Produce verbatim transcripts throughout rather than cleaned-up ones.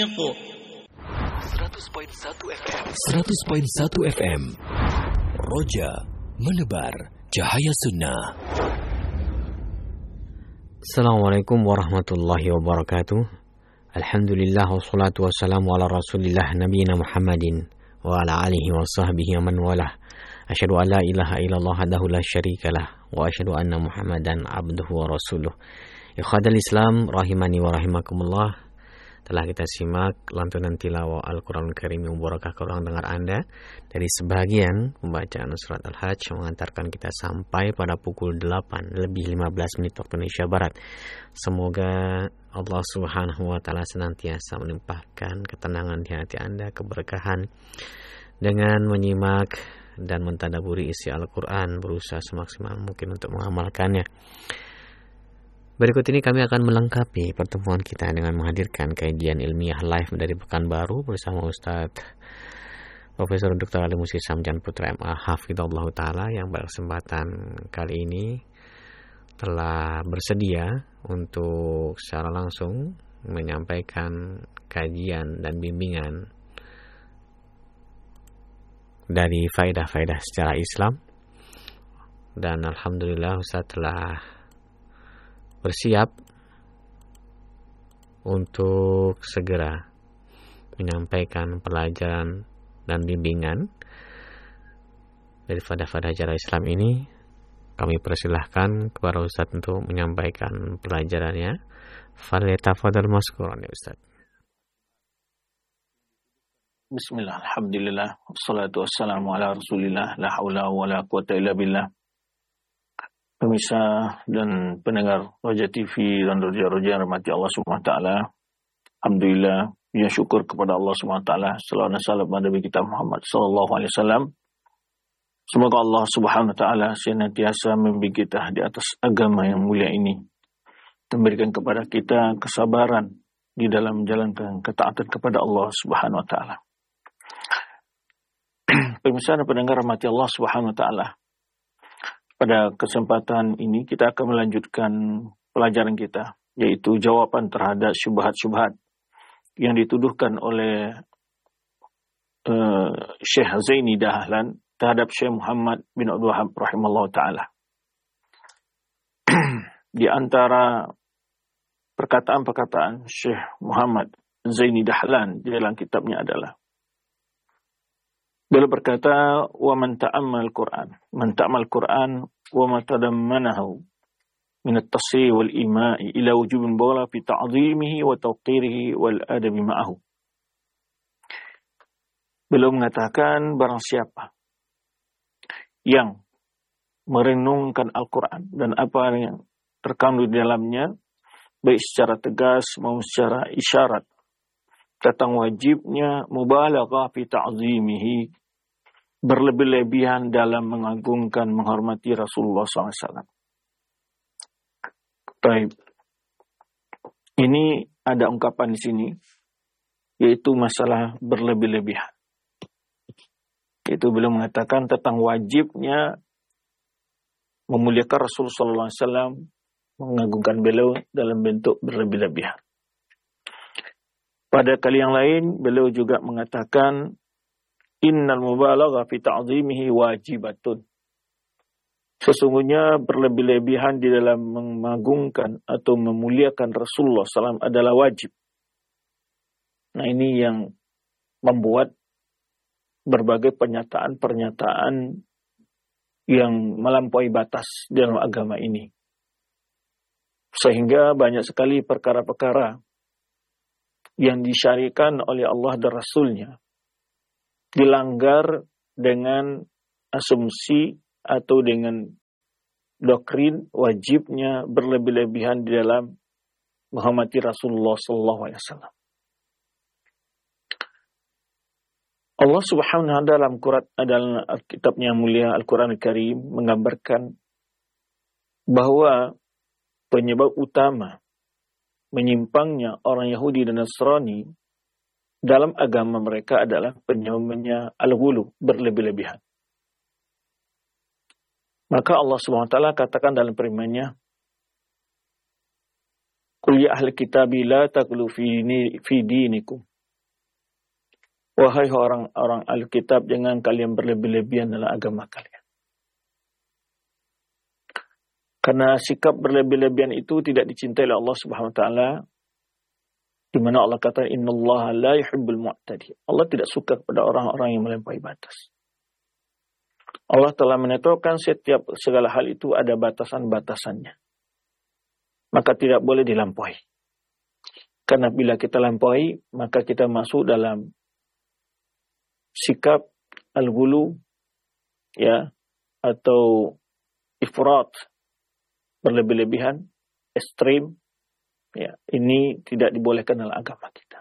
التوفيق. seratus koma satu F M seratus koma satu F M Roja menebar cahaya sunnah. Assalamualaikum warahmatullahi wabarakatuh. Alhamdulillah wassalatu wassalamu ala rasulillah nabiyina Muhammadin wa ala alihi wa sahbihi wa man walah. Asyhadu an la ilaha illallah wahdahu la syarikalah wa asyhadu anna Muhammadan abduhu wa rasuluh. Ikhwatal Islam rahimani wa rahimakumullah. Telah kita simak lantunan tilawah Al-Quran Karim yang mubarakah ke ruang dengar Anda dari sebagian pembacaan surat Al-Hajj yang mengantarkan kita sampai pada pukul delapan lebih lima belas menit waktu Indonesia Barat. Semoga Allah Subhanahu wa taala senantiasa melimpahkan ketenangan di hati Anda, keberkahan dengan menyimak dan mentadaburi isi Al-Quran, berusaha semaksimal mungkin untuk mengamalkannya. Berikut ini kami akan melengkapi pertemuan kita dengan menghadirkan kajian ilmiah live dari Pekanbaru bersama Ustadz Profesor Doktor Ali Musi Samjan Putra M A Hafidhullah Ta'ala yang pada kesempatan kali ini telah bersedia untuk secara langsung menyampaikan kajian dan bimbingan dari faedah-faedah secara Islam. Dan Alhamdulillah Ustadz telah bersiap untuk segera menyampaikan pelajaran dan bimbingan dari faedah-faedah ajaran Islam ini. Kami persilahkan kepada Ustaz untuk menyampaikan pelajarannya. Falyatafadhal mashkuran ya Ustaz. Bismillah, alhamdulillah, wassalatu wassalamu ala rasulillah, la haula wa la quwata illa billah. Pemirsa dan pendengar Roja T V dan Roja-Roja yang rahmati Allah subhanahu wa taala. Alhamdulillah, puji syukur kepada Allah subhanahu wa taala. Salawat dan salam kepada Nabi kita Muhammad sallallahu alaihi wasallam. Semoga Allah subhanahu wa taala senantiasa membimbing kita di atas agama yang mulia ini, dan memberikan kepada kita kesabaran di dalam menjalankan ketaatan kepada Allah subhanahu wa taala. Pemirsa dan pendengar rahmati Allah subhanahu wa taala. Pada kesempatan ini kita akan melanjutkan pelajaran kita, yaitu jawaban terhadap syubhat-syubhat yang dituduhkan oleh uh, Syekh Zaini Dahlan terhadap Syekh Muhammad bin Abdul Wahab rahimahullah ta'ala. Di antara perkataan-perkataan Syekh Muhammad Zaini Dahlan di dalam kitabnya adalah, beliau berkata, wa man ta'ammal Qur'an, man ta'ammal Qur'an wa ma tadammanahu min at-tasrih wal ima'i ila wujubin bawla fi ta'zimihi wa tawqirihi wal adabi ma'ahu. Beliau mengatakan, barang siapa yang merenungkan Al-Quran dan apa yang terkandung di dalamnya, baik secara tegas maupun secara isyarat, tentang wajibnya mubalaghah fi ta'zimihi, berlebih-lebihan dalam mengagungkan, menghormati Rasulullah shallallahu alaihi wasallam. Baik. Ini ada ungkapan di sini, yaitu masalah berlebih-lebihan. Itu beliau mengatakan tentang wajibnya memuliakan Rasulullah shallallahu alaihi wasallam, mengagungkan beliau dalam bentuk berlebih-lebihan. Pada kali yang lain, beliau juga mengatakan, innal mubalagha fi ta'zimihi wajibatun. Sesungguhnya berlebih-lebihan di dalam mengagungkan atau memuliakan Rasulullah shallallahu alaihi wasallam adalah wajib. Nah, ini yang membuat berbagai pernyataan-pernyataan yang melampaui batas dalam agama ini. Sehingga banyak sekali perkara-perkara yang disyariatkan oleh Allah dan Rasulnya dilanggar dengan asumsi atau dengan doktrin wajibnya berlebih-lebihan di dalam menghormati Rasulullah sallallahu alaihi wasallam. Allah Subhanahu wa taala dalam Quran, dalam kitabnya mulia Al-Quran Al-Karim menggambarkan bahwa penyebab utama menyimpangnya orang Yahudi dan Nasrani dalam agama mereka adalah penyebabnya al-ghulu, berlebih-lebihan. Maka Allah subhanahu wa taala katakan dalam firman-Nya, "Qul ya ahli kitabi la taghlu fi dinikum Wahai orang-orang Alkitab, jangan kalian berlebih-lebihan dalam agama kalian. Karena sikap berlebih-lebihan itu tidak dicintai oleh Allah Subhanahu wa taala, di mana Allah kata innallaha la yuhibbul mu'tadi. Allah tidak suka kepada orang-orang yang melampaui batas. Allah telah menetapkan setiap segala hal itu ada batasan-batasannya. Maka tidak boleh dilampaui. Karena bila kita lampaui, maka kita masuk dalam sikap al-ghulu, ya, atau ifrat, berlebih-lebihan, ekstrim, ya, ini tidak dibolehkan dalam agama kita.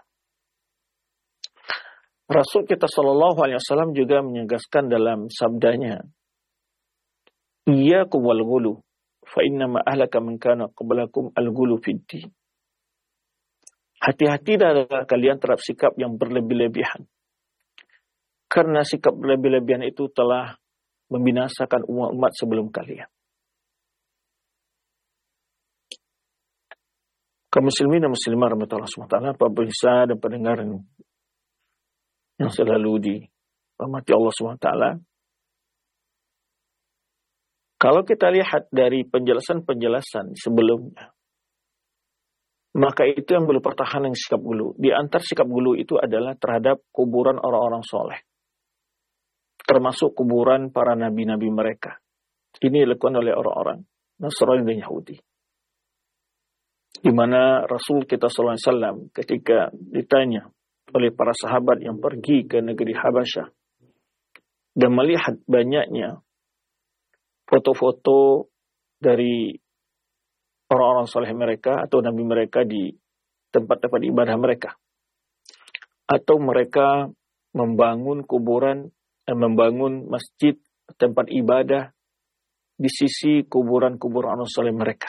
Rasul kita sallallahu alaihi wasallam juga menegaskan dalam sabdanya, iyyakum wal ghulu, fa innama ahlaka man kana qablakum al-ghulu fid din. Hati-hati dari kalian terhadap sikap yang berlebih-lebihan. Karena sikap berlebih-lebihan itu telah membinasakan umat-umat sebelum kalian. Kaum muslimin dan muslimah rahmatullah subhanahu wa taala, pemirsa dan pendengar yang selalu dirahmati Allah subhanahu wa taala. Kalau kita lihat dari penjelasan-penjelasan sebelumnya, maka itu yang perlu pertahanan sikap ghulu. Di antara sikap ghulu itu adalah terhadap kuburan orang-orang soleh, termasuk kuburan para nabi-nabi mereka. Ini dilakukan oleh orang-orang Nasrani dan Yahudi. Di mana Rasul kita sallallahu alaihi wasallam ketika ditanya oleh para sahabat yang pergi ke negeri Habasyah dan melihat banyaknya foto-foto dari orang-orang soleh mereka atau nabi mereka di tempat-tempat ibadah mereka, atau mereka membangun kuburan dan membangun masjid tempat ibadah di sisi kuburan-kuburan orang soleh mereka.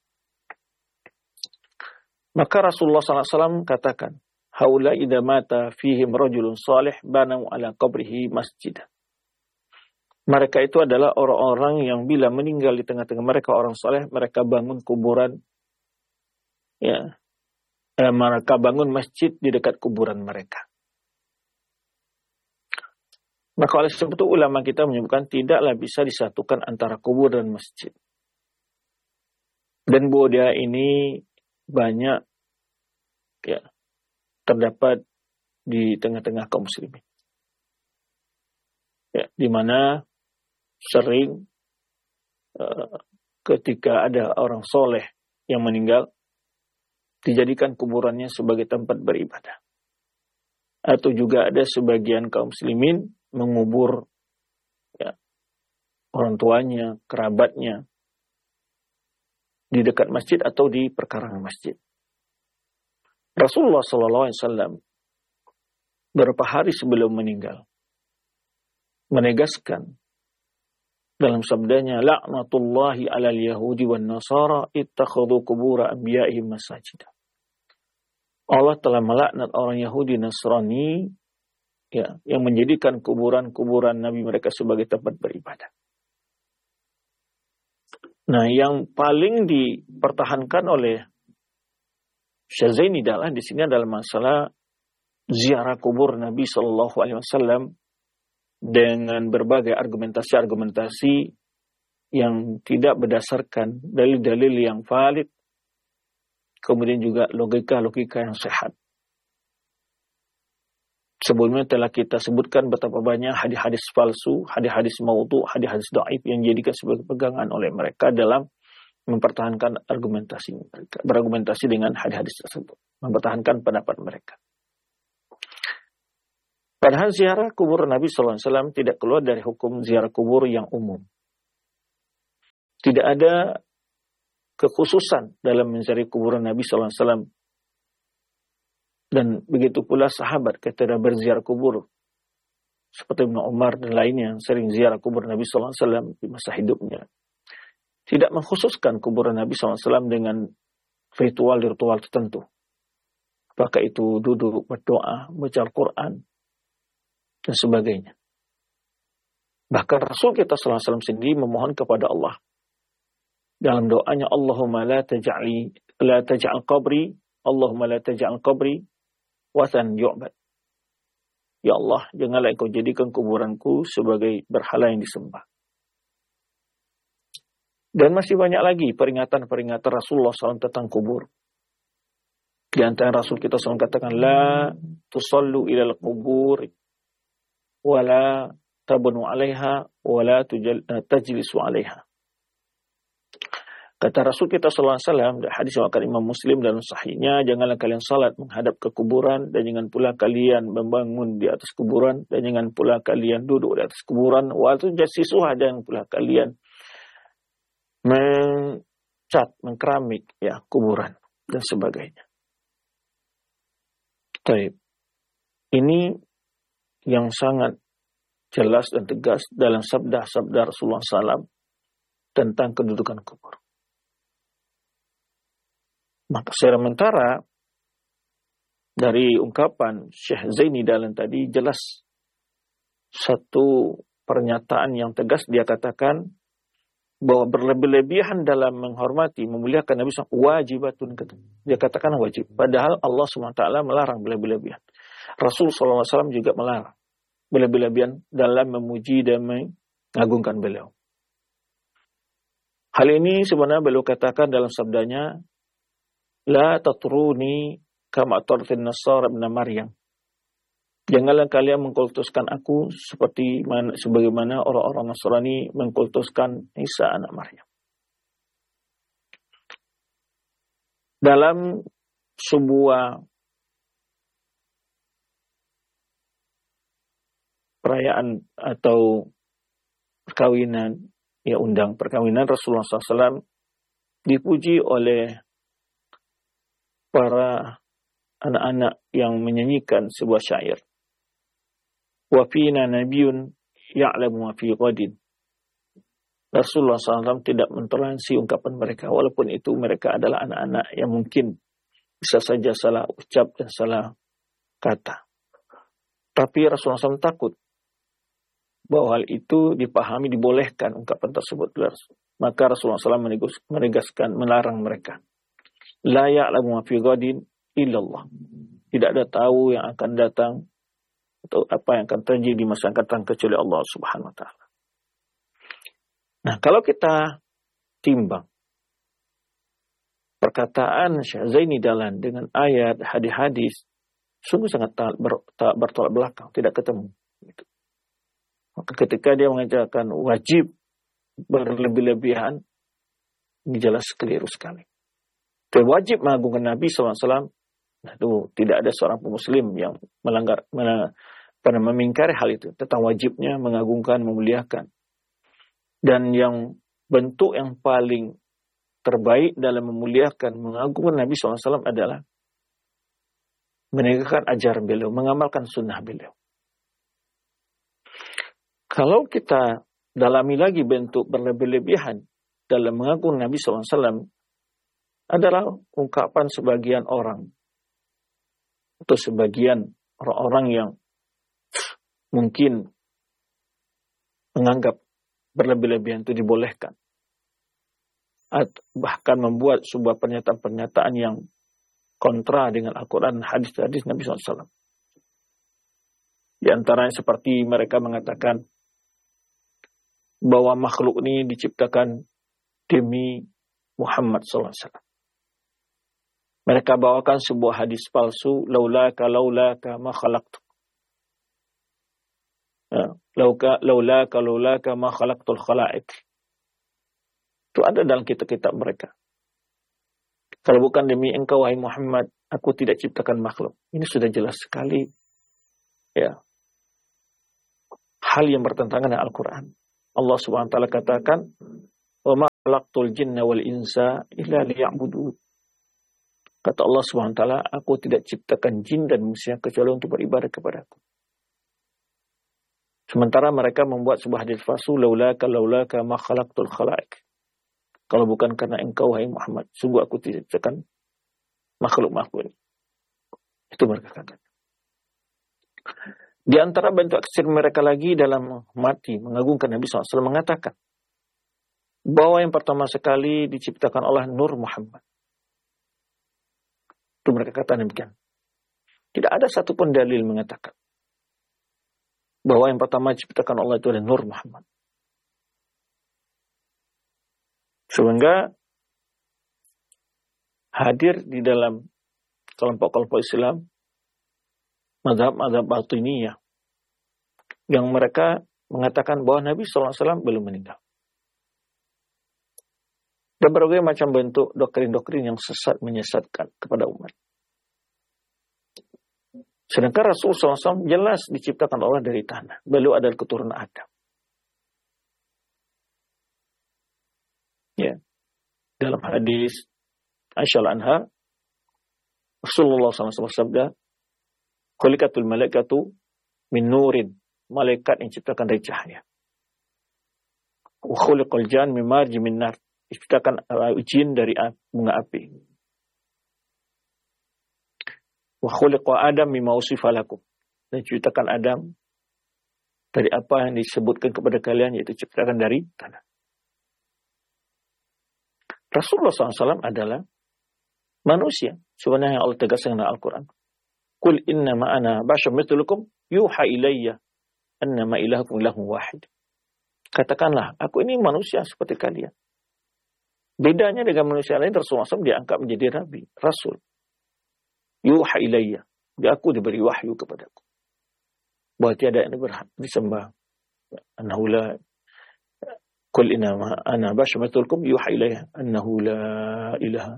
Maka Rasulullah sallallahu alaihi wasallam katakan, haula idza mata fihim rajulun salih banau ala qabrihi masjidan. Mereka itu adalah orang-orang yang bila meninggal di tengah-tengah mereka orang soleh, mereka bangun kuburan, ya, eh, mereka bangun masjid di dekat kuburan mereka. Maka oleh sebab itu ulama kita menyebutkan tidaklah bisa disatukan antara kubur dan masjid. Dan budaya ini banyak, ya, terdapat di tengah-tengah kaum muslimin. Ya, di mana sering uh, ketika ada orang soleh yang meninggal, dijadikan kuburannya sebagai tempat beribadah. Atau juga ada sebagian kaum muslimin mengubur, ya, orang tuanya, kerabatnya di dekat masjid atau di perkarangan masjid. Rasulullah sallallahu alaihi wasallam beberapa hari sebelum meninggal menegaskan dalam sabdanya, la'natullahi 'alal yahudi wan nasara ittakhadhu qubur anbiya'ihim masajid. Allah telah melaknat orang Yahudi Nasrani, ya, yang menjadikan kuburan-kuburan nabi mereka sebagai tempat beribadah. Nah, yang paling dipertahankan oleh Syazaini adalah di sini adalah masalah ziarah kubur Nabi Shallallahu Alaihi Wasallam dengan berbagai argumentasi-argumentasi yang tidak berdasarkan dalil-dalil yang valid, kemudian juga logika-logika yang sehat. Sebelumnya telah kita sebutkan betapa banyak hadis-hadis palsu, hadis-hadis maudhu, hadis-hadis dhaif yang dijadikan sebagai pegangan oleh mereka dalam mempertahankan argumentasi mereka, berargumentasi dengan hadis-hadis tersebut, mempertahankan pendapat mereka. Padahal ziarah kubur Nabi sallallahu alaihi wasallam tidak keluar dari hukum ziarah kubur yang umum. Tidak ada kekhususan dalam menziarahi kuburan Nabi sallallahu alaihi wasallam. Dan begitu pula sahabat ketika berziarah kubur, seperti Ibnu Umar dan lainnya yang sering ziarah kubur Nabi sallallahu alaihi wasallam di masa hidupnya, tidak mengkhususkan kuburan Nabi sallallahu alaihi wasallam dengan ritual-ritual tertentu. Apakah itu duduk, berdoa, baca Al-Quran, dan sebagainya. Bahkan Rasul kita sallallahu alaihi wasallam sendiri memohon kepada Allah dalam doanya, Allahumma la taj'ali la taj'al qabri Allahumma la taj'al qabri wathan yu'bad. Ya Allah, janganlah engkau jadikan kuburanku sebagai berhala yang disembah. Dan masih banyak lagi peringatan-peringatan Rasulullah shallallahu alaihi wasallam tentang kubur. Di antara Rasul kita shallallahu alaihi wasallam katakan, La tusallu ilal kubur, wa la tabunu alaiha, wa la tajlisu alaiha. Kata Rasul kita shallallahu alaihi wasallam, hadis riwayat Imam Muslim dalam sahihnya, janganlah kalian salat menghadap ke kuburan, dan jangan pula kalian membangun di atas kuburan, dan jangan pula kalian duduk di atas kuburan, wa tujasisuha, dan pula kalian mencat, mengkeramik ya kuburan dan sebagainya. Baik. Ini yang sangat jelas dan tegas dalam sabda-sabda Rasulullah shallallahu alaihi wasallam tentang kedudukan kubur. Maka sementara dari ungkapan Syekh Zaini Dahlan tadi jelas satu pernyataan yang tegas, dia katakan bahwa berlebih-lebihan dalam menghormati, memuliakan Nabi shallallahu alaihi wasallam wajibatun. Dia katakan wajib. Padahal Allah subhanahu wa taala melarang berlebih-lebihan. Rasul shallallahu alaihi wasallam juga melarang berlebih-lebihan dalam memuji dan mengagungkan beliau. Hal ini sebenarnya beliau katakan dalam sabdanya, La tatruni kama atratin Nasara ibn Maryam. Janganlah kalian mengkultuskan aku seperti mana, sebagaimana orang-orang Nasrani mengkultuskan Isa anak Maryam. Dalam sebuah perayaan atau perkawinan, ya undang perkawinan Rasulullah shallallahu alaihi wasallam dipuji oleh para anak-anak yang menyanyikan sebuah syair. Wa fina nabiyyun ya'lamu ma fi ghadin. Rasulullah shallallahu alaihi wasallam tidak mentoleransi ungkapan mereka, walaupun itu mereka adalah anak-anak yang mungkin bisa saja salah ucap dan salah kata. Tapi Rasulullah shallallahu alaihi wasallam takut bahwa hal itu dipahami, dibolehkan ungkapan tersebut. Maka Rasulullah shallallahu alaihi wasallam menegaskan, melarang mereka. La ya'lamu ma fi ghadin illallah. Tidak ada tahu yang akan datang atau apa yang akan terjadi di masa yang akan datang kecuali Allah Subhanahu wa taala. Nah, kalau kita timbang perkataan Syekh Zaini Dahlan dengan ayat hadis-hadis, sungguh sangat tak ber, bertolak belakang, tidak ketemu. Gitu. Maka ketika dia mengatakan wajib berlebih-lebihan, ini jelas keliru sekali. Wajib mengagungkan Nabi shallallahu alaihi wasallam. Nah, itu tidak ada seorang muslim yang melanggar, pernah memingkari hal itu tentang wajibnya mengagungkan, memuliakan. Dan yang bentuk yang paling terbaik dalam memuliakan, mengagungkan Nabi shallallahu alaihi wasallam adalah menegakkan ajaran beliau, mengamalkan sunnah beliau. Kalau kita dalami lagi bentuk berlebih-lebihan dalam mengagungkan Nabi shallallahu alaihi wasallam adalah ungkapan sebagian orang atau sebagian orang-orang yang mungkin menganggap berlebih-lebihan itu dibolehkan. Atau bahkan membuat sebuah pernyataan-pernyataan yang kontra dengan Al-Quran, hadis-hadis Nabi shallallahu alaihi wasallam. Di antaranya seperti mereka mengatakan bahwa makhluk ini diciptakan demi Muhammad shallallahu alaihi wasallam. Mereka bawakan sebuah hadis palsu, laulaka laulaka ma khalaqtu. Ya, lauka laulaka laulaka ma khalaqtul khalaiq. Itu ada dalam kitab-kitab mereka. Kalau bukan demi engkau wahai Muhammad, aku tidak ciptakan makhluk. Ini sudah jelas sekali ya. Hal yang bertentangan dengan Al-Qur'an. Allah Subhanahu wa taala katakan, "Wa ma khalaqtul jinna wal insa illa liya'budun." Kata Allah subhanahu wa taala, aku tidak ciptakan jin dan manusia kecuali untuk beribadah kepadaku. Sementara mereka membuat sebuah hadis palsu, laulaka laulaka ma khalaqtul khalaiq. Kalau bukan karena engkau wahai Muhammad, sungguh aku tidak ciptakan makhluk-makhluk ini. Itu mereka katakan. Di antara bentuk ekstrim mereka lagi dalam mati mengagungkan Nabi shallallahu alaihi wasallam mengatakan bahwa yang pertama sekali diciptakan oleh Nur Muhammad. Itu mereka katakan demikian. Tidak ada satupun dalil mengatakan bahwa yang pertama diciptakan Allah itu adalah Nur Muhammad. Sehingga hadir di dalam kelompok-kelompok Islam, mazhab-mazhab batiniyah, yang mereka mengatakan bahwa Nabi shallallahu alaihi wasallam belum meninggal. Dan berbagai macam bentuk doktrin-doktrin yang sesat menyesatkan kepada umat. Sedangkan Rasul shallallahu alaihi wasallam jelas diciptakan Allah dari tanah. Beliau adalah keturunan Adam. Ya. Dalam hadis Aisyah anha, Rasulullah shallallahu alaihi wasallam bersabda, "Khuliqatul malaikatu min nurin." Malaikat yang diciptakan dari cahaya. Wa khuliqal jan min marji min nar. Diciptakan jin dari bunga api. Wa khuliqa Adam mimma usifa lakum. Dan diciptakan Adam dari apa yang disebutkan kepada kalian, yaitu diciptakan dari tanah. Rasulullah shallallahu alaihi wasallam adalah manusia. Sebenarnya Allah tegaskan dalam Al-Quran. Qul innama ana basharun mithlukum yuha ilayya annama ilahukum ilahun wahid. Katakanlah, aku ini manusia seperti kalian. Bedanya dengan manusia lain, Rasulullah shallallahu alaihi wasallam diangkat menjadi nabi, rasul. Yuha ilayya. Dia aku diberi wahyu kepadaku. Bahwa tiada yang berhak disembah. Annahu la Qul innama ana basharun mithlukum yuha ilayya annahu la ilaha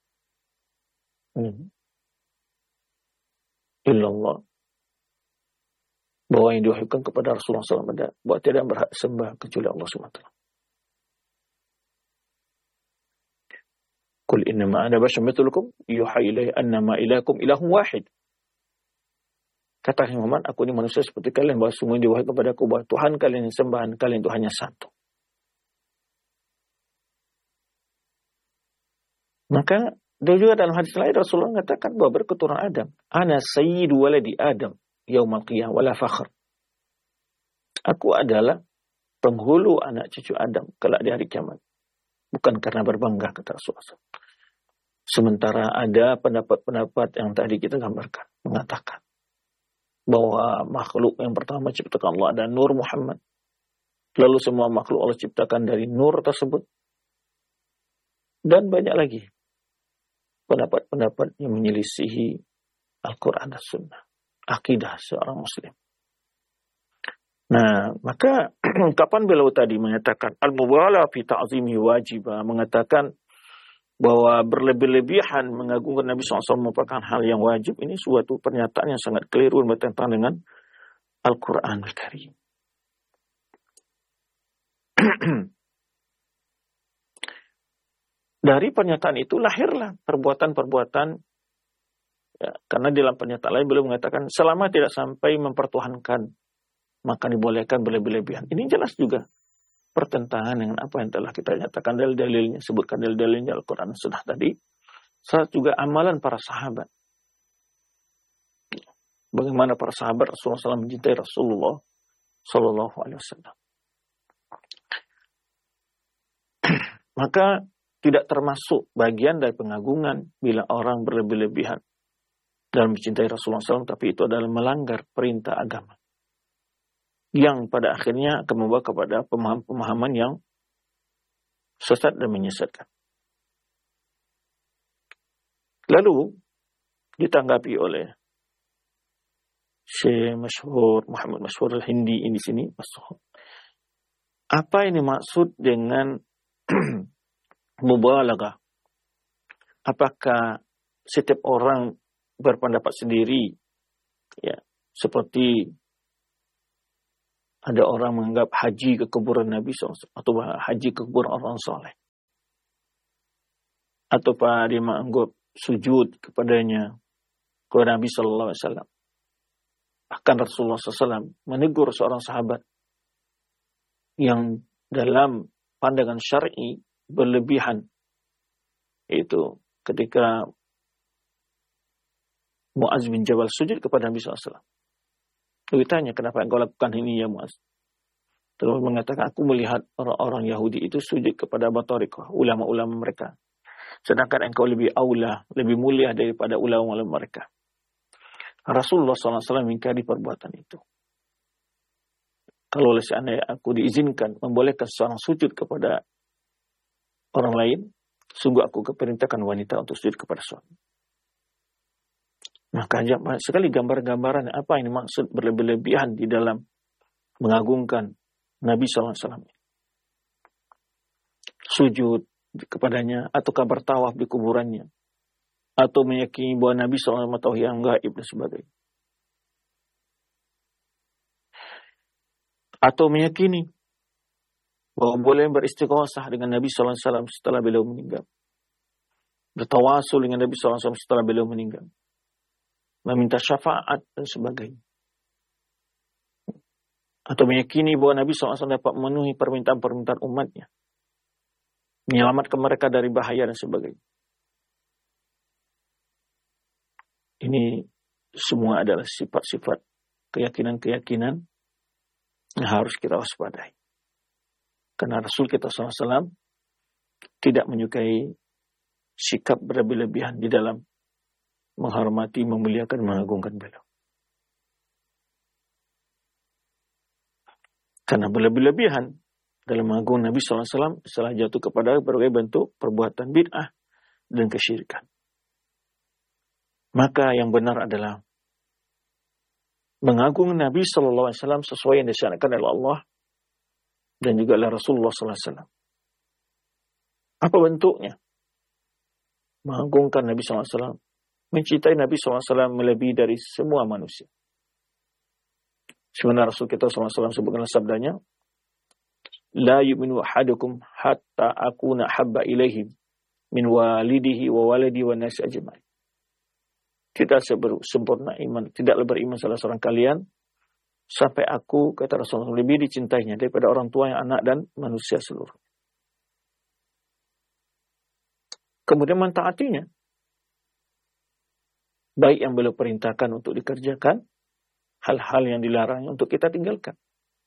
hmm. illallah. Bahwa yang diwahyukan kepada Rasulullah shallallahu alaihi wasallam bahwa tiada yang berhak sembah kecuali Allah subhanahu wa taala. Qul innama ana basharun mithlukum yuha ilayya annama ilahukum ilahun wahid. Kata Muhammad, aku ini manusia seperti kalian, bahwa semua yang diwahyukan kepada aku bahwa Tuhan kalian yang sembahan kalian itu hanya satu. Maka dia juga dalam hadis lain Rasulullah mengatakan bahwa berketurunan Adam, ana sayyidu waladi Adam yaumal qiyamah wala fakhr. Aku adalah penghulu anak cucu Adam kelak di hari kiamat. Bukan karena berbangga, kata Rasulullah. Sementara ada pendapat-pendapat yang tadi kita gambarkan, mengatakan bahwa makhluk yang pertama ciptakan Allah adalah Nur Muhammad. Lalu semua makhluk Allah ciptakan dari Nur tersebut. Dan banyak lagi pendapat-pendapat yang menyelisihi Al-Quran dan Sunnah. Akidah seorang Muslim. Nah, maka kapan beliau tadi mengatakan al-mubalaghah fi ta'zimi wajibah, mengatakan bahwa berlebih-lebihan mengagungkan Nabi shallallahu alaihi wasallam merupakan hal yang wajib, ini suatu pernyataan yang sangat keliru dan bertentangan dengan Al-Quran Al-Karim. Dari pernyataan itu lahirlah perbuatan-perbuatan, ya, karena dalam pernyataan lain beliau mengatakan selama tidak sampai mempertuhankan maka dibolehkan berlebih-lebihan. Ini jelas juga pertentangan dengan apa yang telah kita nyatakan dalil-dalilnya, sebutkan dalil-dalilnya Al-Quran Sunnah tadi. Saat juga amalan para sahabat. Bagaimana para sahabat Rasulullah shallallahu alaihi wasallam mencintai Rasulullah shallallahu alaihi wasallam. Maka tidak termasuk bagian dari pengagungan bila orang berlebih-lebihan dalam mencintai Rasulullah shallallahu alaihi wasallam, tapi itu adalah melanggar perintah agama yang pada akhirnya akan membawa kepada pemahaman-pemahaman yang sesat dan menyesatkan. Lalu ditanggapi oleh Syekh Masyhur Muhammad Masyhur Al-Hindi ini sini, apa ini maksud dengan mubalaghah? Apakah setiap orang berpendapat sendiri, ya, seperti ada orang menganggap haji ke kuburan Nabi shallallahu alaihi wasallam atau haji ke kuburan orang soleh, atau pak dia menganggap sujud kepadanya kepada Nabi shallallahu alaihi wasallam. Bahkan Rasulullah shallallahu alaihi wasallam menegur seorang sahabat yang dalam pandangan syar'i berlebihan, yaitu ketika Muaz bin Jabal sujud kepada Nabi shallallahu alaihi wasallam. Dia tanya, kenapa engkau lakukan ini ya Muaz? Terus mengatakan, aku melihat orang-orang Yahudi itu sujud kepada Batariqah, ulama-ulama mereka. Sedangkan engkau lebih aula, lebih mulia daripada ulama-ulama mereka. Rasulullah shallallahu alaihi wasallam mengingkari perbuatan itu. Kalau seandainya aku diizinkan membolehkan seorang sujud kepada orang lain, sungguh aku keperintahkan wanita untuk sujud kepada suami. Maka banyak sekali gambar-gambaran apa yang dimaksud berlebih-lebihan di dalam mengagungkan Nabi sallallahu alaihi wasallam. Sujud kepadanya, atau kabar tawaf di kuburannya, atau meyakini bahwa Nabi sallallahu alaihi wasallam tahu yang gaib dan sebagainya. Atau meyakini bahwa boleh beristighosah dengan Nabi sallallahu alaihi wasallam setelah beliau meninggal. Bertawasul dengan Nabi sallallahu alaihi wasallam setelah beliau meninggal. Meminta syafaat dan sebagainya. Atau meyakini bahwa Nabi sallallahu alaihi wasallam dapat memenuhi permintaan-permintaan umatnya, menyelamatkan mereka dari bahaya dan sebagainya. Ini semua adalah sifat-sifat keyakinan-keyakinan yang harus kita waspadai. Karena Rasul kita sallallahu alaihi wasallam tidak menyukai sikap berlebih-lebihan di dalam menghormati, memuliakan, mengagungkan beliau. Karena berlebih-lebihan dalam mengagung Nabi sallallahu alaihi wasallam telah jatuh kepada berbagai bentuk perbuatan bid'ah dan kesyirikan. Maka yang benar adalah mengagung Nabi sallallahu alaihi wasallam sesuai yang disyariatkan oleh Allah dan juga oleh Rasulullah sallallahu alaihi wasallam. Apa bentuknya? Mengagungkan Nabi sallallahu alaihi wasallam, mencintai Nabi sallallahu alaihi wasallam melebihi dari semua manusia. Sebenarnya Rasul kita sallallahu alaihi wasallam sebutkan sabdanya, la yu'minu ahadukum hatta akuna habba ilaihim min walidihi wa waladi wa nasi ajma'in. Tidak sempurna iman, tidaklah beriman salah seorang kalian sampai aku, kata Rasulullah, lebih dicintainya daripada orang tua, yang anak, dan manusia seluruh. Kemudian mentaatinya, baik yang beliau perintahkan untuk dikerjakan, hal-hal yang dilarangnya untuk kita tinggalkan.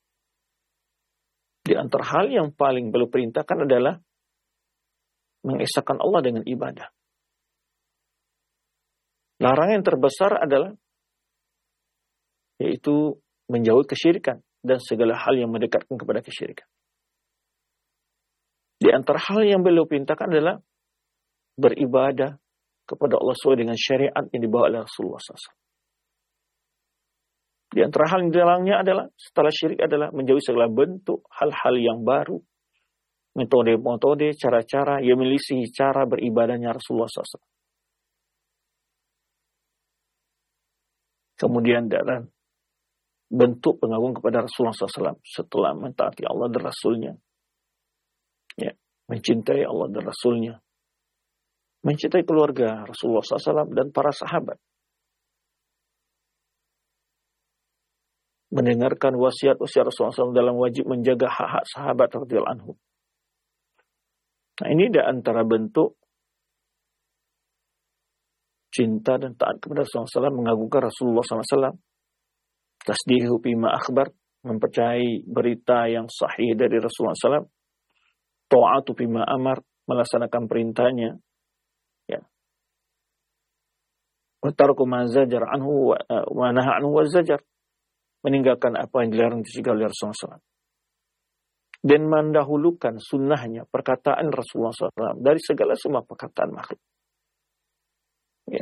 Di antara hal yang paling beliau perintahkan adalah mengesahkan Allah dengan ibadah. Larangan yang terbesar adalah yaitu menjauhi kesyirikan dan segala hal yang mendekatkan kepada kesyirikan. Di antara hal yang beliau perintahkan adalah beribadah kepada Allah sesuai dengan syariat yang dibawa oleh Rasulullah sallallahu alaihi wasallam. Di antara hal yang dilarangnya adalah setelah syirik adalah menjauhi segala bentuk hal-hal yang baru, metode-metode, cara-cara yang menyelisihi cara beribadahnya Rasulullah sallallahu alaihi wasallam. Kemudian dalam bentuk pengagungan kepada Rasulullah sallallahu alaihi wasallam setelah mentaati Allah dan Rasulnya, ya, mencintai Allah dan Rasulnya, mencintai keluarga Rasulullah sallallahu alaihi wasallam dan para sahabat, mendengarkan wasiat-wasiat Rasulullah sallallahu alaihi wasallam dalam wajib menjaga hak-hak sahabat radhiyallahu anhum. Nah, ini di antara bentuk cinta dan taat kepada Rasulullah sallallahu alaihi wasallam, mengagungkan Rasulullah sallallahu alaihi wasallam. Tasdiqu bima akhbar, mempercayai berita yang sahih dari Rasulullah sallallahu alaihi wasallam. Ta'atu bima amar, melaksanakan perintahnya. Ya. Wa tarku ma zajar anhu wa naha anhu wa zajar, meninggalkan apa yang dilarang dicegah oleh Rasulullah sallallahu alaihi wasallam. Dan mendahulukan sunnahnya, perkataan Rasulullah sallallahu alaihi wasallam dari segala semua perkataan makhluk. Ya.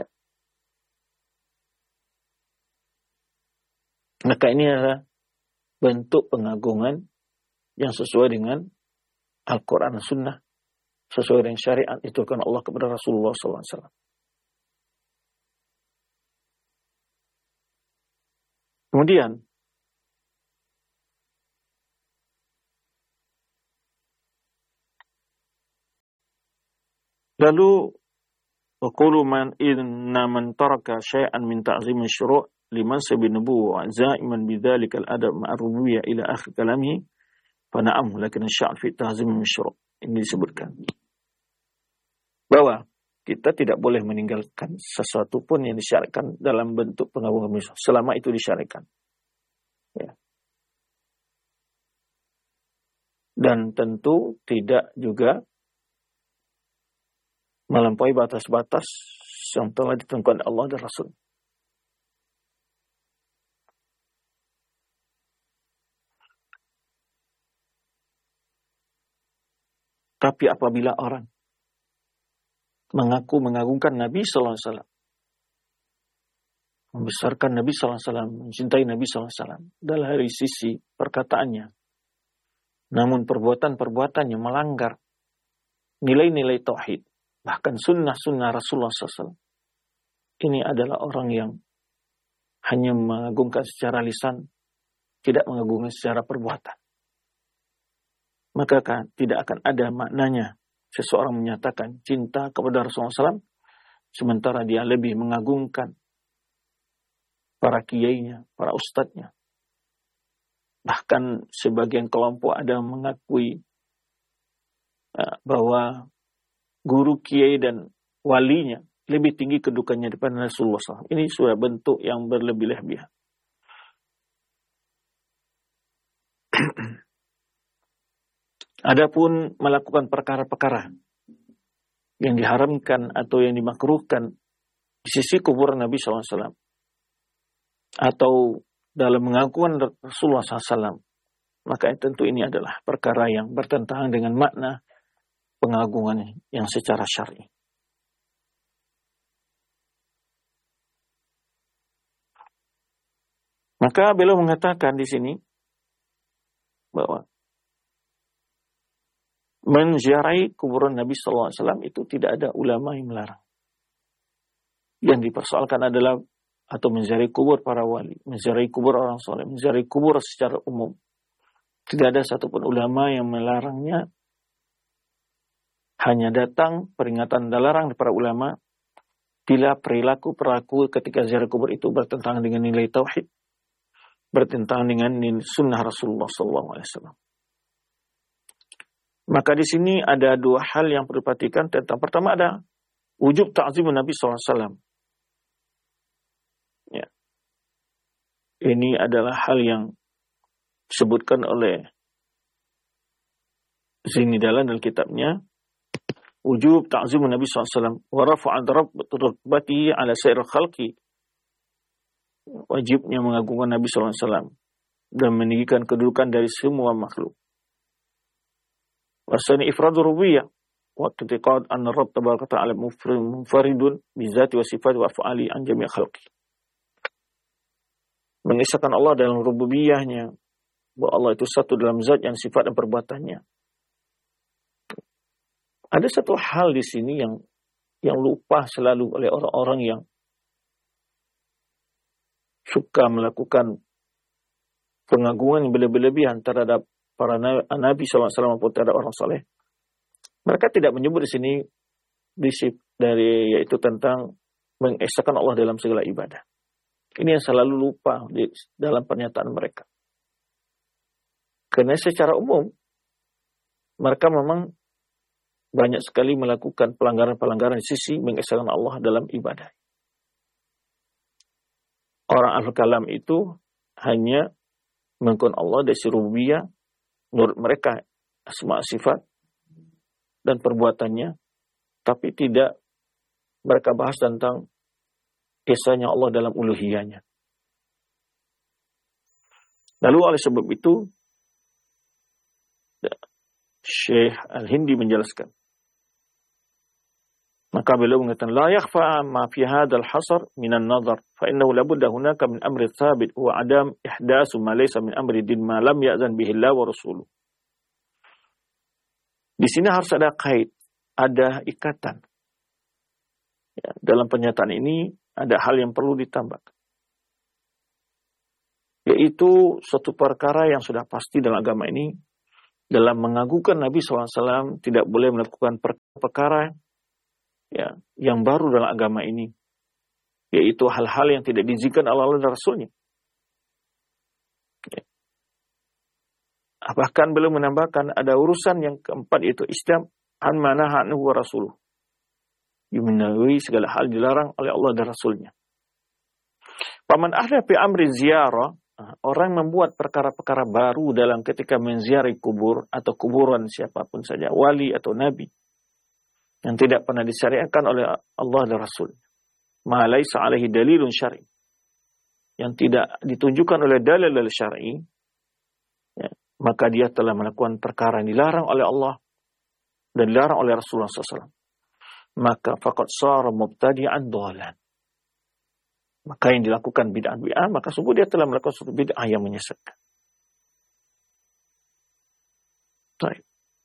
Maka ini adalah bentuk pengagungan yang sesuai dengan Al-Quran dan Sunnah, sesuai dengan syariat itu kan Allah kepada Rasulullah sallallahu alaihi wasallam. Kemudian lalu وَقُولُوا مَنْ إِذْنَ مَنْ تَرَكَ شَيْئًا مِنْ تَعْظِيمِ الشُّرُوعِ لِمَنْصِبِ النُّبُوَّةِ زَائِمًا بِذَلِكَ الْأَدَبِ مَعَ الرُّبُوبِيَّةِ إِلَى آخِرِ كَلَامِهِ فَنَعَمْ لَكِنَّ الشَّرْعَ فِي تَعْظِيمِ الشُّرُوعِ. Ini disebutkan bahwa kita tidak boleh meninggalkan sesuatu pun yang disyariatkan dalam bentuk pengagungan selama itu disyariatkan. Ya. Dan tentu tidak juga melampaui batas-batas yang telah ditentukan Allah dan Rasul. Tapi apabila orang mengaku mengagungkan Nabi sallallahu alaihi wasallam, membesarkan Nabi sallallahu alaihi wasallam, mencintai Nabi sallallahu alaihi wasallam dari sisi perkataannya, namun perbuatan-perbuatannya melanggar nilai-nilai tauhid, bahkan sunnah-sunnah Rasulullah sallallahu alaihi wasallam, ini adalah orang yang hanya mengagungkan secara lisan, tidak mengagungkan secara perbuatan. Maka kan, tidak akan ada maknanya seseorang menyatakan cinta kepada Rasulullah sallallahu alaihi wasallam, sementara dia lebih mengagungkan para kiainya, para ustadznya. Bahkan sebagian kelompok ada mengakui uh, bahwa guru kiai dan walinya lebih tinggi kedudukannya daripada Rasulullah sallallahu alaihi wasallam. Ini sudah bentuk yang berlebih-lebihan. Adapun melakukan perkara-perkara yang diharamkan atau yang dimakruhkan di sisi kuburan Nabi sallallahu alaihi wasallam atau dalam mengakukan Rasulullah sallallahu alaihi wasallam, maka tentu ini adalah perkara yang bertentangan dengan makna pengagungan yang secara syar'i. Maka beliau mengatakan di sini bahwa menziarahi kuburan Nabi sallallahu alaihi wasallam itu tidak ada ulama yang melarang. Yang dipersoalkan adalah atau menziarahi kubur para wali, menziarahi kubur orang soleh, menziarahi kubur secara umum. Tidak ada satupun ulama yang melarangnya. Hanya datang peringatan dan larang dari para ulama bila perilaku-perilaku ketika ziarah kubur itu bertentangan dengan nilai tauhid, bertentangan dengan nilai sunnah Rasulullah sallallahu alaihi wasallam. Maka di sini ada dua hal yang perlu diperhatikan tentang. Pertama ada wujub ta'zim Nabi sallallahu alaihi wasallam. Ya. Ini adalah hal yang disebutkan oleh Zaini Dahlan dalam kitabnya wujub ta'zim Nabi sallallahu alaihi wasallam wa rafa'an rutbatihi ala sair khalqi. Wajibnya mengagungkan Nabi sallallahu alaihi wasallam dan meninggikan kedudukan dari semua makhluk. Wasani ifradur rubiyyah wa i'tiqad anna Rabb tabaraka ta'ala munfaridun bi dzati wa sifati wa af'ali an jami' khalqi. Mengisahkan Allah dalam rububiyahnya, bahwa Allah itu satu dalam zat yang sifat dan perbuatannya. Ada satu hal di sini yang yang lupa selalu oleh orang-orang yang suka melakukan pengagungan yang berlebihan terhadap para nabi sallallahu alaihi wasallam maupun terhadap orang saleh. Mereka tidak menyebut di sini prinsip dari yaitu tentang mengesahkan Allah dalam segala ibadah. Ini yang selalu lupa di dalam pernyataan mereka. Karena secara umum mereka memang banyak sekali melakukan pelanggaran-pelanggaran di sisi mengesahkan Allah dalam ibadah. Orang al-kalam itu hanya mengakui Allah dari rububiyah menurut mereka asma sifat dan perbuatannya, tapi tidak mereka bahas tentang kisahnya Allah dalam uluhiyahnya. Lalu oleh sebab itu Syekh Al-Hindi menjelaskan, maka beliau mengatakan la yakhfa ma fi hadzal hasar minan nazar fa innahu la budda hunaka min amri thabit wa adam ihdasu ma laysa min amri din ma lam ya'zan bihi Allah wa rasuluh. Di sini harus ada kait, ada ikatan. Ya, dalam pernyataan ini ada hal yang perlu ditambah, yaitu suatu perkara yang sudah pasti dalam agama ini. Dalam mengagungkan Nabi sallallahu alaihi wasallam tidak boleh melakukan perkara ya, yang baru dalam agama ini, yaitu hal-hal yang tidak diizinkan oleh Allah dan Rasulnya. Ya. Bahkan belum menambahkan ada urusan yang keempat, yaitu Islam an manaha anhu wa rasuluh, menawi segala hal dilarang oleh Allah dan Rasulnya. Paman ahda fi amri ziarah, orang membuat perkara-perkara baru dalam ketika menziarahi kubur atau kuburan siapapun saja, wali atau nabi, yang tidak pernah disyariatkan oleh Allah dan Rasul. Ma laisa alaihi dalilun syar'i, yang tidak ditunjukkan oleh dalil-dalil syar'i, ya, maka dia telah melakukan perkara yang dilarang oleh Allah dan dilarang oleh Rasulullah sallallahu alaihi wasallam, maka faqad shara mubtadi'an dhalan. Maka yang dilakukan bid'ah bid'ah, maka sungguh dia telah melakukan suatu bid'ah yang menyesatkan. Baik.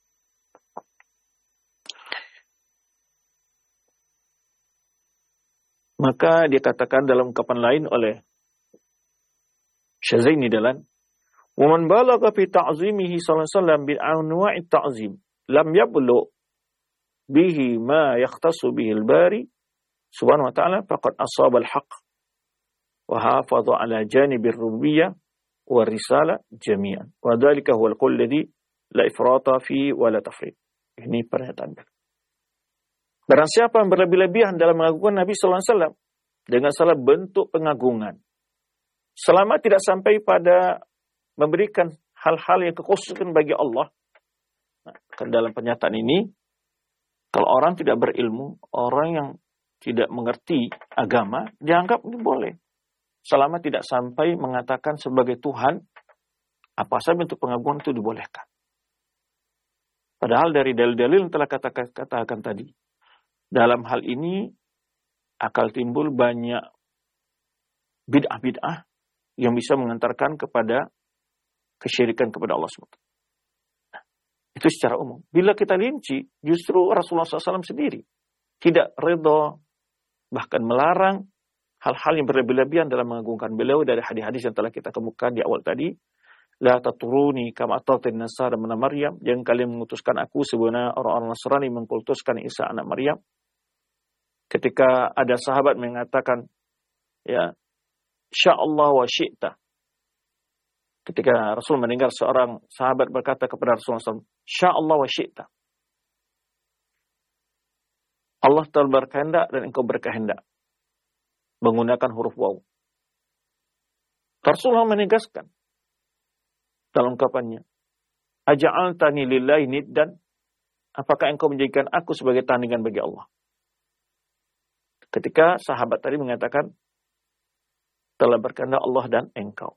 Maka dia katakan dalam ungkapan lain oleh Syazaini dalam wa man balagha fi ta'zimihi sallallahu alaihi wasallam bi anwa'i ta'zim lam yablu bihi ma yakhtassu bihi al-bari subhanahu wa ta'ala faqad asaba al-haqq wa hafadha ala janib ar-rububiyyah wa risalah jami'an wa dhalika huwa al-qawl alladhi la ifrata fi wa la tafrid. Ini pernyataan. Barang siapa yang berlebih-lebihan dalam mengagungkan Nabi sallallahu alaihi wasallam dengan salah bentuk pengagungan, selama tidak sampai pada memberikan hal-hal yang kekhususan bagi Allah. Nah, dalam pernyataan ini, kalau orang tidak berilmu, orang yang tidak mengerti agama, dianggap ini boleh. Selama tidak sampai mengatakan sebagai Tuhan, apa saja bentuk pengagungan itu dibolehkan. Padahal dari dalil-dalil yang telah katakan, katakan tadi, dalam hal ini akal timbul banyak bid'ah-bid'ah yang bisa mengantarkan kepada kesyirikan kepada Allah subhanahu wa taala. Nah, itu secara umum. Bila kita rinci, justru Rasulullah sallallahu alaihi wasallam sendiri tidak redha, bahkan melarang hal-hal yang berlebih-lebihan dalam mengagungkan beliau dari hadis-hadis yang telah kita kemukakan di awal tadi. La taturuni kama atatin Nasara min Maryam, jangan kalian mengutuskan aku sebagaimana orang-orang Nasrani mengkultuskan Isa anak Maryam. Ketika ada sahabat mengatakan, ya, sya'allah wa syi'ta. Ketika Rasul mendengar seorang sahabat berkata kepada Rasulullah sallallahu alaihi wasallam, sya'allah wa syi'ta. Allah telah berkehendak dan engkau berkehendak. Menggunakan huruf waw. Rasulullah menegaskan dalam ungkapannya, aja'altani lillahi niddan, apakah engkau menjadikan aku sebagai tandingan bagi Allah? Ketika sahabat tadi mengatakan, telah berkehendak Allah dan engkau.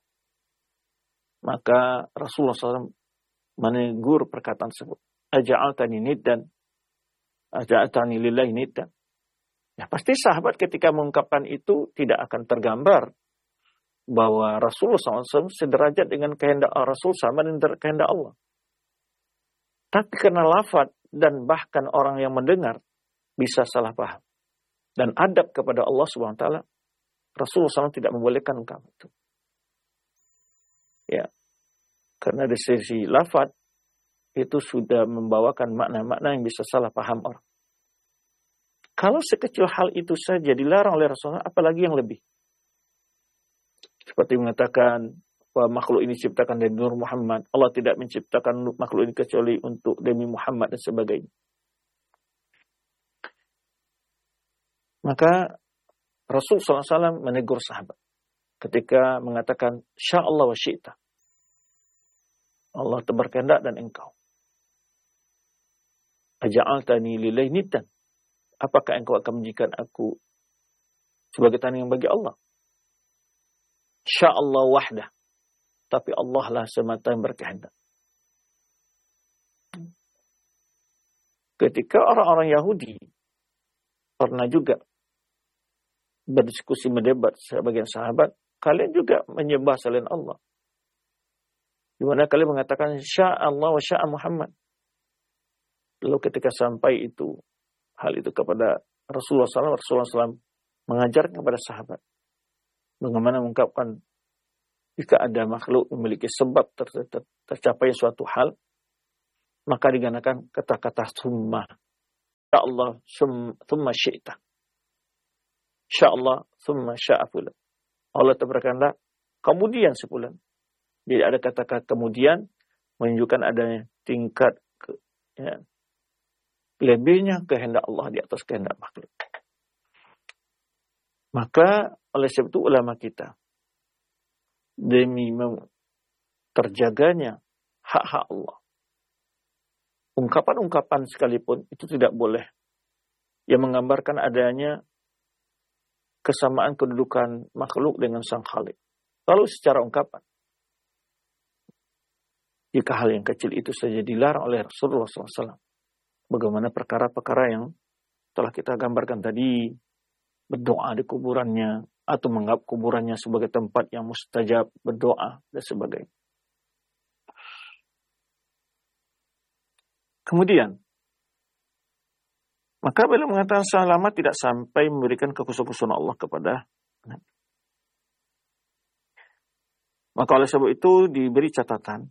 Maka Rasulullah sallallahu alaihi wasallam menegur perkataan tersebut. Aja'altani niddan, aja'altani lillahi niddan. Ya, pasti sahabat ketika mengungkapkan itu tidak akan tergambar bahwa Rasulullah sallallahu alaihi wasallam sederajat dengan kehendak Rasul sama dengan kehendak Allah. Tapi karena lafaz dan bahkan orang yang mendengar bisa salah paham. Dan adab kepada Allah subhanahu wa taala, Rasulullah sallallahu alaihi wasallam tidak membolehkan ungkapan itu. Ya, karena dari sisi lafaz itu sudah membawakan makna-makna yang bisa salah paham orang. Kalau sekecil hal itu saja dilarang oleh Rasulullah, apalagi yang lebih. Seperti mengatakan bahwa makhluk ini diciptakan dari nur Muhammad. Allah tidak menciptakan makhluk ini kecuali untuk demi Muhammad dan sebagainya. Maka Rasul sallallahu alaihi wasallam menegur sahabat ketika mengatakan sya'allah wa syi'ta. Allah berkehendak dan engkau. Aja'altani lillahi niddan. Apakah engkau akan menjadikan aku sebagai tandingan bagi Allah? Sya'allah wahdah. Tapi Allah lah semata yang berkehendak. Ketika orang-orang Yahudi pernah juga berdiskusi mendebat sebagian sahabat, kalian juga menyembah selain Allah. Di mana kalian mengatakan sya'allah wa sya'a Muhammad. Lalu ketika sampai itu hal itu kepada Rasulullah sallallahu alaihi wasallam, Rasulullah sallallahu alaihi wasallam mengajarkan kepada sahabat bagaimana mengungkapkan jika ada makhluk memiliki sebab ter ter tercapai suatu hal, maka digunakan kata-kata summa. Ya Allah, summa syi'ta. Insyaallah, summa sya'a fulan. Allah berkehendak, kemudian sebulan. Jadi ada kata-kata kemudian menunjukkan adanya tingkat ke, ya, lebihnya kehendak Allah di atas kehendak makhluk. Maka oleh sebab itu ulama kita demi terjaganya hak-hak Allah, ungkapan-ungkapan sekalipun itu tidak boleh yang menggambarkan adanya kesamaan kedudukan makhluk dengan sang Khalik. Lalu secara ungkapan, jika hal yang kecil itu saja dilarang oleh Rasulullah sallallahu alaihi wasallam, Bagaimana perkara-perkara yang telah kita gambarkan tadi, berdoa di kuburannya, atau menganggap kuburannya sebagai tempat yang mustajab berdoa, dan sebagainya. Kemudian, maka beliau mengatakan selama tidak sampai memberikan kekhususan Allah kepada Nabi. Maka oleh sebab itu diberi catatan.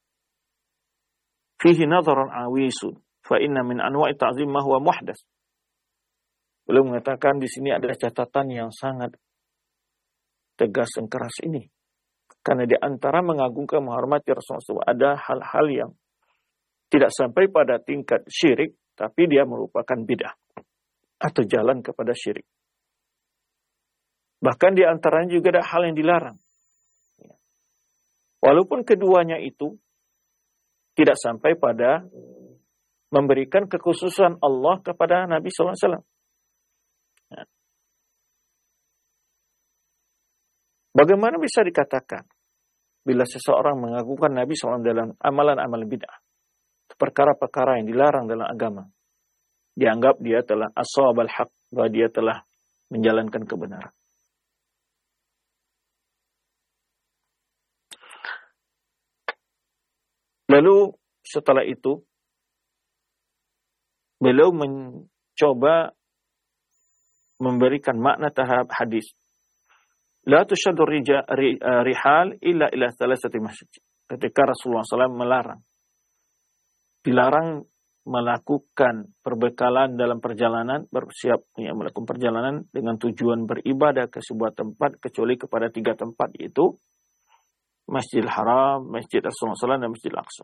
Fihi nadharan awisun, fa inna min anwa'i ta'zim ma huwa muhdas. Beliau mengatakan di sini ada catatan yang sangat tegas dan keras ini. Karena di antara mengagungkan menghormati Rasulullah ada hal-hal yang tidak sampai pada tingkat syirik, tapi dia merupakan bid'ah atau jalan kepada syirik. Bahkan di antaranya juga ada hal yang dilarang. Walaupun keduanya itu tidak sampai pada memberikan kekhususan Allah kepada Nabi sallallahu alaihi wasallam. Bagaimana bisa dikatakan bila seseorang mengagungkan Nabi sallallahu alaihi wasallam dalam amalan-amalan bid'ah, perkara-perkara yang dilarang dalam agama, dianggap dia telah ashab al-haq, bahwa dia telah menjalankan kebenaran. Lalu setelah itu beliau mencoba memberikan makna terhadap hadis. La tushaddu rihal illa ila thalathati masjid. Ketika Rasulullah sallallahu alaihi wasallam melarang. Dilarang melakukan perbekalan dalam perjalanan, bersiap ya, melakukan perjalanan dengan tujuan beribadah ke sebuah tempat kecuali kepada tiga tempat, yaitu Masjidil Haram, Masjid Rasulullah sallallahu alaihi wasallam, dan Masjidil Aqsa.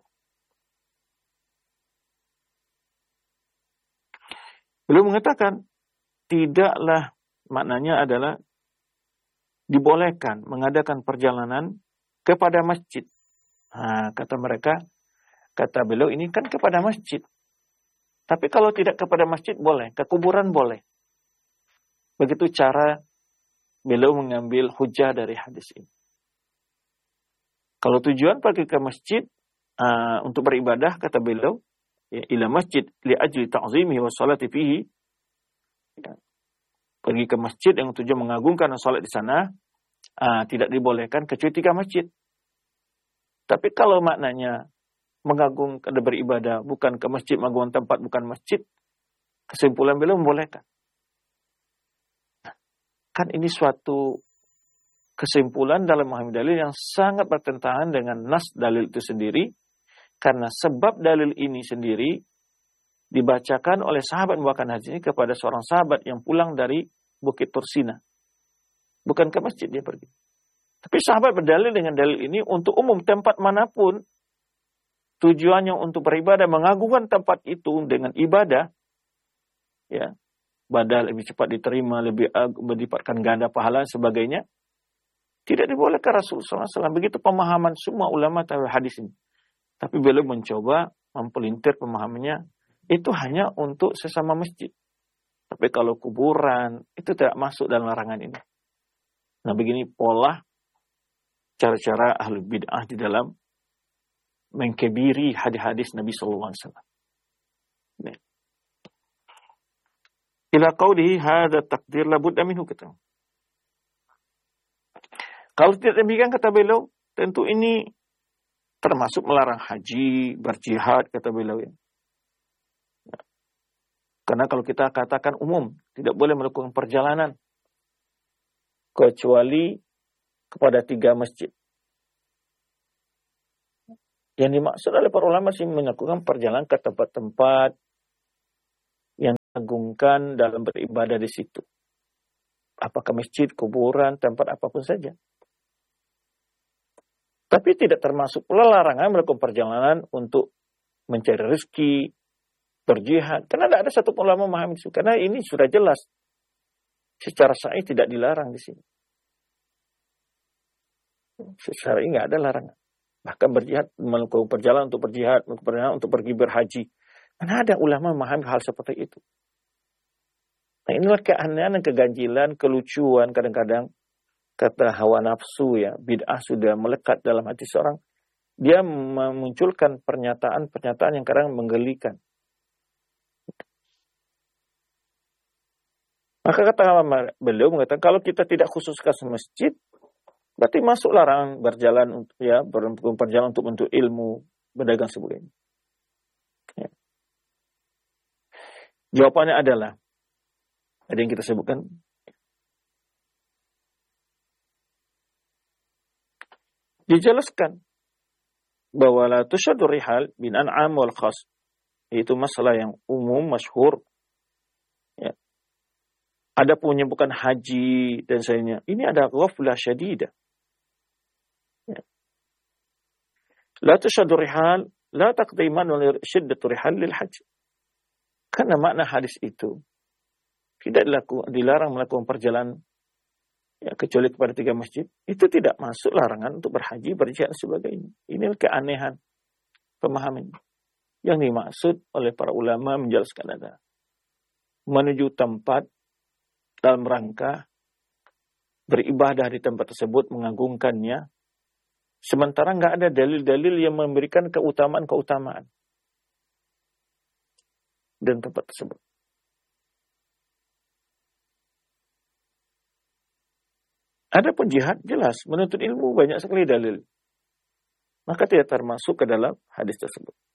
Beliau mengatakan tidaklah, maknanya adalah dibolehkan mengadakan perjalanan kepada masjid. Nah, kata mereka, kata beliau ini kan kepada masjid. Tapi kalau tidak kepada masjid boleh, ke kuburan boleh. Begitu cara beliau mengambil hujah dari hadis ini. Kalau tujuan pergi ke masjid uh, untuk beribadah, kata beliau, ya, ila masjid li ajli ta'zimihi wa salati fihi. Ya. Pergi ke masjid yang tujuan mengagungkan dan salat di sana, uh, tidak dibolehkan kecuali tiga masjid. Tapi kalau maknanya mengagungkan dan beribadah bukan ke masjid, mengagungkan tempat bukan masjid, kesimpulan beliau membolehkan. Nah, kan ini suatu kesimpulan dalam memahami dalil yang sangat bertentangan dengan nas dalil itu sendiri, karena sebab dalil ini sendiri dibacakan oleh sahabat membawakan hadis ini kepada seorang sahabat yang pulang dari Bukit Tursina. Bukan ke masjid dia pergi. Tapi sahabat berdalil dengan dalil ini untuk umum tempat manapun, tujuannya untuk beribadah, mengagungkan tempat itu dengan ibadah, ya, badal lebih cepat diterima, lebih didapatkan ganda pahala dan sebagainya, tidak dibolehkan Rasulullah sallallahu alaihi wasallam. Begitu pemahaman semua ulama terhadap hadis ini. Tapi beliau mencoba mempelintir pemahamannya, itu hanya untuk sesama masjid. Tapi kalau kuburan, itu tidak masuk dalam larangan ini. Nah, begini pola cara-cara ahli bid'ah di dalam mengkebiri hadis-hadis Nabi sallallahu alaihi wasallam. Ila qawlihi hadza taqdir la budda minhu, kata. Kalau tidak demikian, kata beliau, tentu ini termasuk melarang haji, berjihad, kata beliau. Ya. Karena kalau kita katakan umum, tidak boleh melakukan perjalanan kecuali kepada tiga masjid. Yang dimaksud oleh para ulama sih melakukan perjalanan ke tempat-tempat yang diagungkan dalam beribadah di situ. Apakah masjid, kuburan, tempat apapun saja. Tapi tidak termasuk pula larangan melakukan perjalanan untuk mencari rezeki, berjihad. Karena tidak ada satu ulama memahami itu. Karena ini sudah jelas. Secara syar'i tidak dilarang di sini. Secara ini tidak ada larangan. Bahkan berjihad, melakukan perjalanan untuk berjihad, melakukan perjalanan untuk pergi berhaji. Mana ada ulama memahami hal seperti itu. Nah, inilah keanehan dan keganjilan, kelucuan kadang-kadang. Kata hawa nafsu, ya, bid'ah sudah melekat dalam hati seorang. Dia memunculkan pernyataan-pernyataan yang kadang menggelikan. Maka kata beliau mengatakan kalau kita tidak khususkan masjid, berarti masuk larangan berjalan untuk ya berjalan untuk untuk ilmu, berdagang sebagainya. Ya. Jawabannya adalah ada yang kita sebutkan dijelaskan bahwa la tusyaddu rihal bin an'am wal khas, itu masalah yang umum masyhur. Ya. Adapun bukan haji dan sebagainya, ini ada ghaflah syadidah. Ya. La tusyaddu rihal la taqdiman wa shiddatu rihal lil haji. Karena makna hadis itu tidak dilakukan, dilarang melakukan perjalanan ya, kecuali kepada tiga masjid, itu tidak masuk larangan untuk berhaji, berjihad dan sebagainya. Ini keanehan pemahaman yang dimaksud oleh para ulama menjelaskan ada menuju tempat dalam rangka beribadah di tempat tersebut, mengagungkannya, sementara nggak ada dalil-dalil yang memberikan keutamaan-keutamaan dan tempat tersebut. Adapun jihad jelas menuntut ilmu banyak sekali dalil, maka tidak termasuk ke dalam hadis tersebut.